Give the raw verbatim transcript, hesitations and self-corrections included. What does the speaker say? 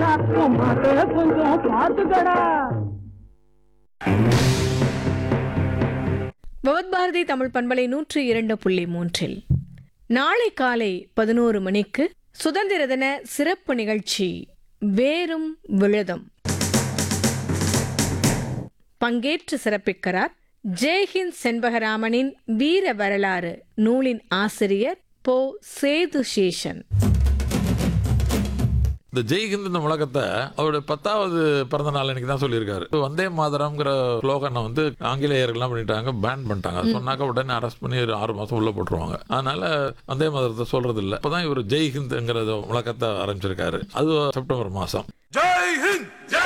உன் மாப்பிள கொஞ்சம் பார்த்துக்கடா. பவத் பாரதி தமிழ் பண்பலை நூற்றி இரண்டு புள்ளி மூன்றில் நாளை காலை பதினோரு மணிக்கு சுதந்திர தின சிறப்பு நிகழ்ச்சி வேரும் விழுதும். பங்கேற்று சிறப்பிக்கிறார் ஜெய்ஹிந்த் செண்பகராமனின் வீர வரலாறு நூலின் ஆசிரியர் போ சேது சேஷன். இந்த ஜெய்ஹிந்த் இந்த முழக்கத்தை அவருடைய பத்தாவது பிறந்த நாள் அன்னைக்கு தான் சொல்லியிருக்காரு. வந்தே மாதரம்ங்கிற ஸ்லோகனை வந்து ஆங்கிலேயர்கள்லாம் பண்ணிட்டாங்க, பேன் பண்ணிட்டாங்க. சொன்னாக்க உடனே அரெஸ்ட் பண்ணி ஒரு ஆறு மாசம் உள்ள போட்டுருவாங்க. அதனால வந்தே மாதரத்தை சொல்றது இல்லை. இப்பதான் இவர் ஜெய்ஹிந்த்ங்கிற முழக்கத்தை ஆரம்பிச்சிருக்காரு. அது செப்டம்பர் மாசம். ஜெய்ஹிந்த்.